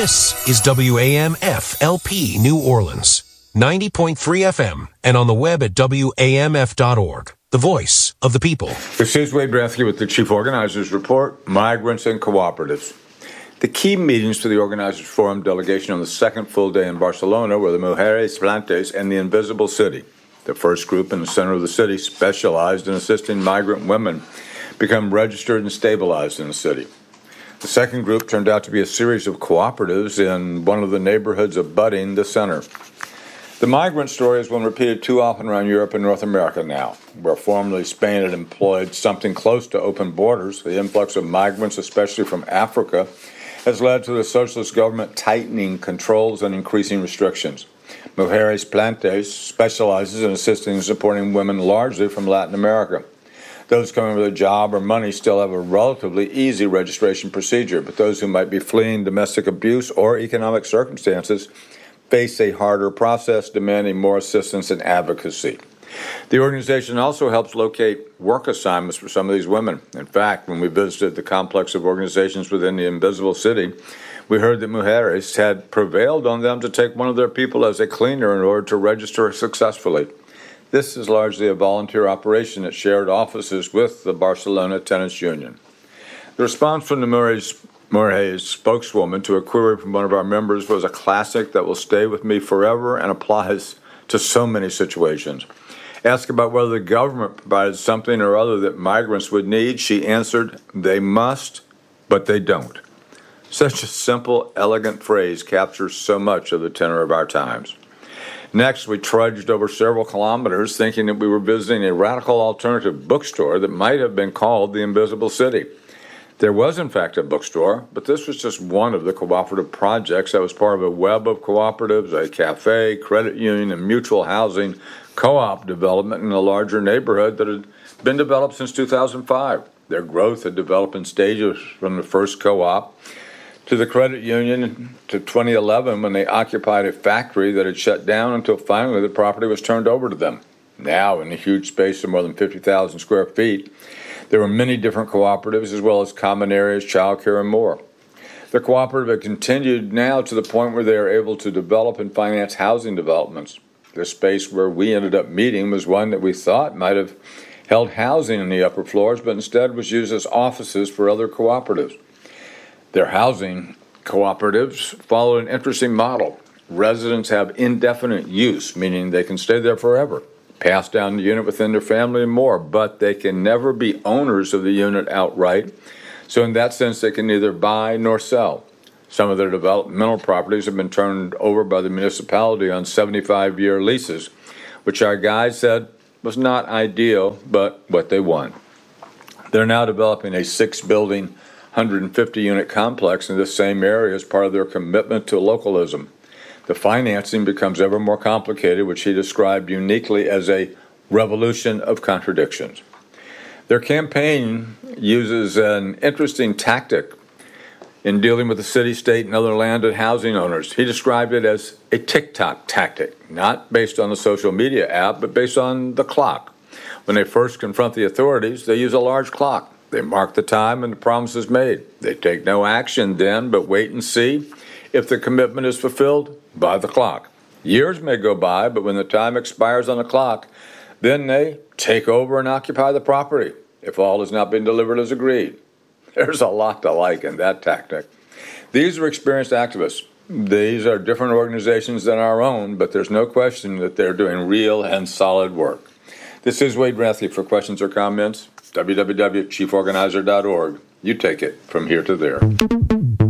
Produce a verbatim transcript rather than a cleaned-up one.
This is W A M F L P New Orleans, ninety point three F M, and on the web at W A M F dot org. The voice of the people. This is Wade Brathke with the Chief Organizers Report, Migrants and Cooperatives. The key meetings for the Organizers Forum delegation on the second full day in Barcelona were the Mujeres Plantes and the Invisible City. The first group in the center of the city specialized in assisting migrant women become registered and stabilized in the city. The second group turned out to be a series of cooperatives in one of the neighborhoods abutting the center. The migrant story is one repeated too often around Europe and North America now, where formerly Spain had employed something close to open borders. The influx of migrants, especially from Africa, has led to the socialist government tightening controls and increasing restrictions. Mujeres Plantes specializes in assisting and supporting women largely from Latin America. Those coming with a job or money still have a relatively easy registration procedure, but those who might be fleeing domestic abuse or economic circumstances face a harder process demanding more assistance and advocacy. The organization also helps locate work assignments for some of these women. In fact, when we visited the complex of organizations within the Invisible City, we heard that Mujeres had prevailed on them to take one of their people as a cleaner in order to register successfully. This is largely a volunteer operation that shared offices with the Barcelona Tenants Union. The response from the Mujeres Mujeres spokeswoman to a query from one of our members was a classic that will stay with me forever and applies to so many situations. Asked about whether the government provided something or other that migrants would need, she answered, "They must, but they don't." Such a simple, elegant phrase captures so much of the tenor of our times. Next, we trudged over several kilometers thinking that we were visiting a radical alternative bookstore that might have been called the Invisible City. There was, in fact, a bookstore, but this was just one of the cooperative projects that was part of a web of cooperatives, a cafe, credit union, and mutual housing co-op development in a larger neighborhood that had been developed since two thousand five. Their growth had developed in stages from the first co-op to the credit union to twenty eleven when they occupied a factory that had shut down until finally the property was turned over to them. Now, in a huge space of more than fifty thousand square feet, there were many different cooperatives as well as common areas, childcare, and more. The cooperative had continued now to the point where they are able to develop and finance housing developments. The space where we ended up meeting was one that we thought might have held housing in the upper floors, but instead was used as offices for other cooperatives. Their housing cooperatives follow an interesting model. Residents have indefinite use, meaning they can stay there forever, pass down the unit within their family and more, but they can never be owners of the unit outright. So in that sense, they can neither buy nor sell. Some of their developmental properties have been turned over by the municipality on seventy-five-year leases, which our guide said was not ideal, but what they want. They're now developing a six-building, one hundred fifty-unit complex in this same area as part of their commitment to localism. The financing becomes ever more complicated, which he described uniquely as a revolution of contradictions. Their campaign uses an interesting tactic in dealing with the city, state, and other land and housing owners. He described it as a TikTok tactic, not based on the social media app, but based on the clock. When they first confront the authorities, they use a large clock. They mark the time and the promises made. They take no action then, but wait and see. If the commitment is fulfilled, by the clock. Years may go by, but when the time expires on the clock, then they take over and occupy the property, if all has not been delivered as agreed. There's a lot to like in that tactic. These are experienced activists. These are different organizations than our own, but there's no question that they're doing real and solid work. This is Wade Brathke. For questions or comments, w w w dot chief organizer dot org. You take it from here to there.